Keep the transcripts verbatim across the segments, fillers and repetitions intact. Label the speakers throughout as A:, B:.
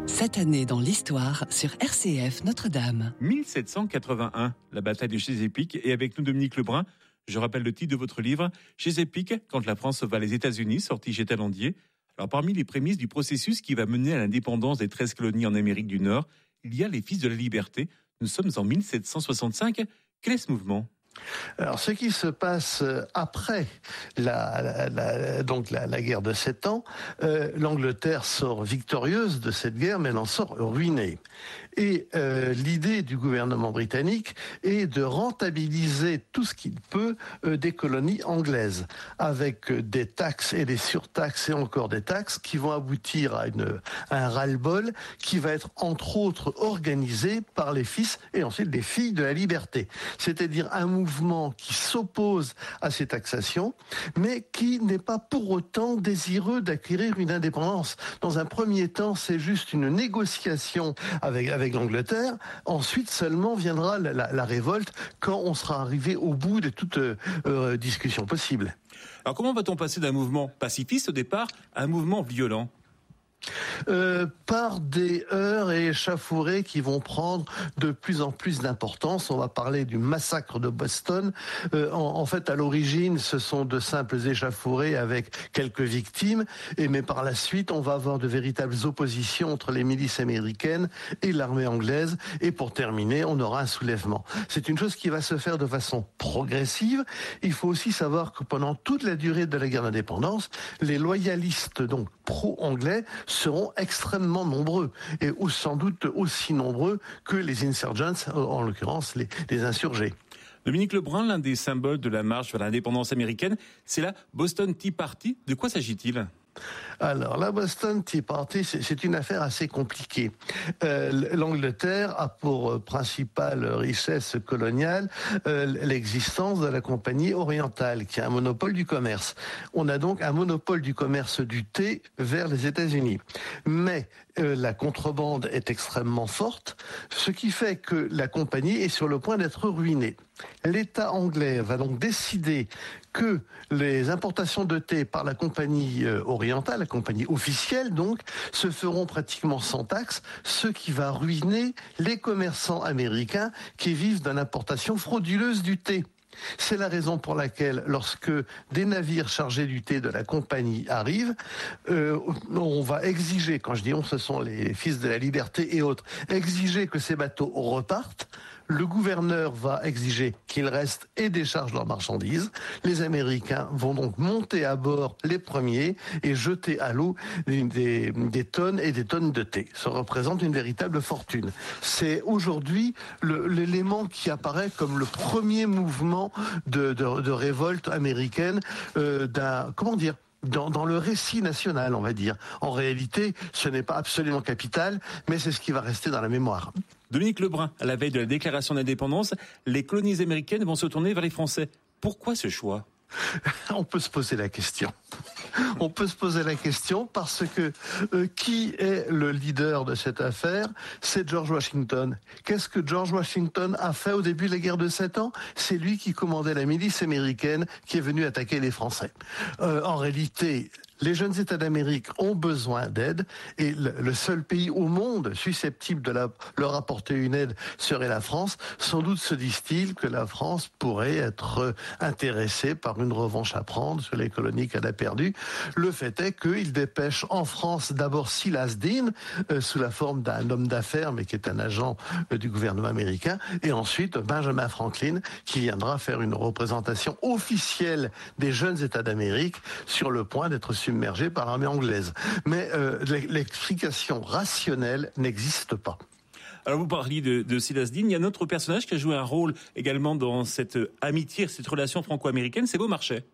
A: Cette année dans l'histoire sur R C F Notre-Dame.
B: mille sept cent quatre-vingt-un, la bataille de Chesapeake. Et avec nous, Dominique Lebrun. Je rappelle le titre de votre livre, Chesapeake, quand la France va les États-Unis, sorti chez Talandier. Alors, parmi les prémices du processus qui va mener à l'indépendance des treize colonies en Amérique du Nord, il y a les Fils de la Liberté. Nous sommes en mille sept cent soixante-cinq. Quel est ce mouvement ?
C: Alors, ce qui se passe après la, la, la, donc la, la guerre de Sept Ans, euh, l'Angleterre sort victorieuse de cette guerre, mais elle en sort ruinée. Et euh, l'idée du gouvernement britannique est de rentabiliser tout ce qu'il peut euh, des colonies anglaises, avec euh, des taxes et des surtaxes et encore des taxes qui vont aboutir à, une, à un ras-le-bol qui va être entre autres organisé par les fils et ensuite les filles de la liberté. C'est-à-dire un mouvement qui s'oppose à ces taxations, mais qui n'est pas pour autant désireux d'acquérir une indépendance. Dans un premier temps, c'est juste une négociation avec, avec l'Angleterre. Ensuite seulement viendra la, la, la révolte quand on sera arrivé au bout de toute euh, discussion possible.
B: Alors comment va-t-on passer d'un mouvement pacifiste au départ à un mouvement violent ?
C: Euh, par des heurts et échauffourées qui vont prendre de plus en plus d'importance. On va parler du massacre de Boston. Euh, en, en fait, à l'origine, ce sont de simples échauffourées avec quelques victimes, et mais par la suite, on va avoir de véritables oppositions entre les milices américaines et l'armée anglaise. Et pour terminer, on aura un soulèvement. C'est une chose qui va se faire de façon progressive. Il faut aussi savoir que pendant toute la durée de la guerre d'indépendance, les loyalistes, donc pro-anglais, seront extrêmement nombreux et ou sans doute aussi nombreux que les insurgents, en l'occurrence les, les insurgés.
B: Dominique Lebrun, l'un des symboles de la marche vers l'indépendance américaine, c'est la Boston Tea Party. De quoi s'agit-il ?
C: Alors, la Boston Tea Party, c'est, c'est une affaire assez compliquée. Euh, L'Angleterre a pour principale richesse coloniale euh, l'existence de la Compagnie orientale, qui a un monopole du commerce. On a donc un monopole du commerce du thé vers les États-Unis. Mais euh, la contrebande est extrêmement forte, ce qui fait que la compagnie est sur le point d'être ruinée. L'État anglais va donc décider que les importations de thé par la compagnie orientale, la compagnie officielle donc, se feront pratiquement sans taxe, ce qui va ruiner les commerçants américains qui vivent d'une importation frauduleuse du thé. C'est la raison pour laquelle, lorsque des navires chargés du thé de la compagnie arrivent, euh, on va exiger, quand je dis on, ce sont les Fils de la Liberté et autres, exiger que ces bateaux repartent. Le gouverneur va exiger qu'ils restent et déchargent leurs marchandises. Les Américains vont donc monter à bord les premiers et jeter à l'eau des, des tonnes et des tonnes de thé. Ça représente une véritable fortune. C'est aujourd'hui le, l'élément qui apparaît comme le premier mouvement de, de, de révolte américaine euh, d'un, comment dire, Dans, dans le récit national, on va dire. En réalité, ce n'est pas absolument capital, mais c'est ce qui va rester dans la mémoire.
B: Dominique Lebrun, à la veille de la déclaration d'indépendance, les colonies américaines vont se tourner vers les Français. Pourquoi ce choix ?
C: On peut se poser la question. On peut se poser la question parce que euh, qui est le leader de cette affaire ? C'est George Washington. Qu'est-ce que George Washington a fait au début de la guerre de Sept Ans ? C'est lui qui commandait la milice américaine qui est venue attaquer les Français. Euh, en réalité, les jeunes États d'Amérique ont besoin d'aide et le, le seul pays au monde susceptible de la, leur apporter une aide serait la France. Sans doute se disent-ils que la France pourrait être intéressée par une revanche à prendre sur les colonies qu'elle a perdues. Le fait est qu'ils dépêchent en France d'abord Silas Deane, euh, sous la forme d'un homme d'affaires, mais qui est un agent euh, du gouvernement américain, et ensuite Benjamin Franklin, qui viendra faire une représentation officielle des jeunes États d'Amérique sur le point d'être submergé par l'armée anglaise. Mais euh, l'explication rationnelle n'existe pas.
B: Alors vous parliez de, de Silas Deane, il y a un autre personnage qui a joué un rôle également dans cette amitié, cette relation franco-américaine, c'est Beaumarchais.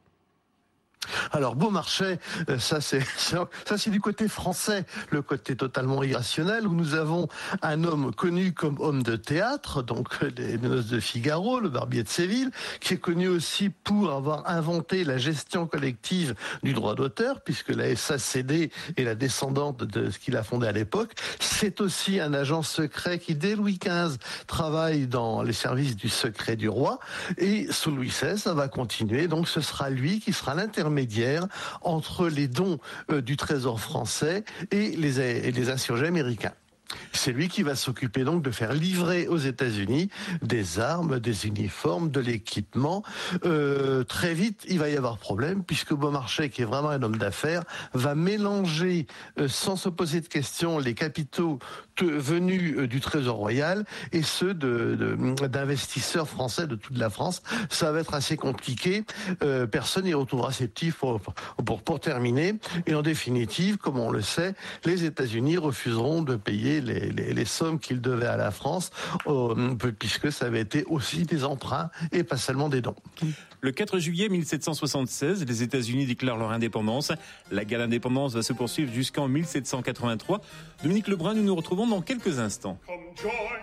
C: Alors Beaumarchais, ça c'est ça c'est du côté français, le côté totalement irrationnel, où nous avons un homme connu comme homme de théâtre, donc les Noces de Figaro, le Barbier de Séville, qui est connu aussi pour avoir inventé la gestion collective du droit d'auteur, puisque la S A C D est la descendante de ce qu'il a fondé à l'époque. C'est aussi un agent secret qui, dès Louis quinze, travaille dans les services du secret du roi. Et sous Louis seize, ça va continuer. Donc ce sera lui qui sera l'intermédiaire entre les dons euh, du Trésor français et les, et les insurgés américains. C'est lui qui va s'occuper donc de faire livrer aux États-Unis des armes, des uniformes, de l'équipement. Euh, très vite, il va y avoir problème puisque Beaumarchais, qui est vraiment un homme d'affaires, va mélanger, euh, sans se poser de questions, les capitaux te, venus euh, du Trésor royal et ceux de, de, d'investisseurs français de toute la France. Ça va être assez compliqué. Euh, personne n'y retrouvera ses petits pour, pour, pour terminer. Et en définitive, comme on le sait, les États-Unis refuseront de payer Les, les, les sommes qu'ils devaient à la France, euh, puisque ça avait été aussi des emprunts et pas seulement des dons.
B: Le quatre juillet mille sept cent soixante-seize, les États-Unis déclarent leur indépendance. La guerre d'indépendance va se poursuivre jusqu'en mille sept cent quatre-vingt-trois. Dominique Lebrun, nous nous retrouvons dans quelques instants.